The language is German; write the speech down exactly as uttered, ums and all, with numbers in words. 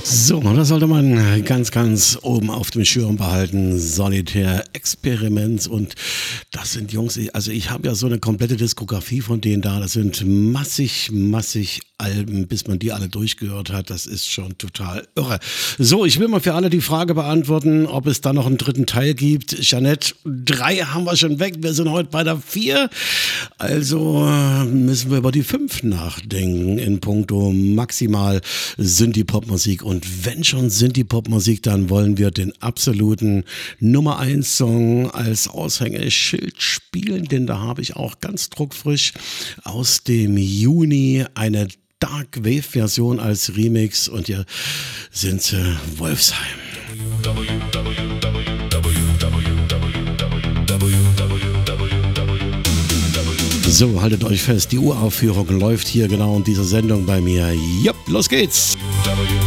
So, das sollte man ganz, ganz oben auf dem Schirm behalten. Solitär Experiment. Und das sind Jungs, also ich habe ja so eine komplette Diskografie von denen da. Das sind massig, massig Alben, bis man die alle durchgehört hat. Das ist schon total irre. So, ich will mal für alle die Frage beantworten, ob es da noch einen dritten Teil gibt. Jeanette, drei haben wir schon weg. Wir sind heute bei der vier. Also müssen wir über die fünf nachdenken in puncto maximal Synthie-Pop-Musik. Und wenn schon Synthie-Pop-Musik, dann wollen wir den absoluten Nummer eins Song als Aushängeschild spielen, denn da habe ich auch ganz druckfrisch aus dem Juni eine Dark Wave Version als Remix und hier sind sie Wolfsheim. So, haltet euch fest, die Uraufführung läuft hier genau in dieser Sendung bei mir. Jupp, los geht's!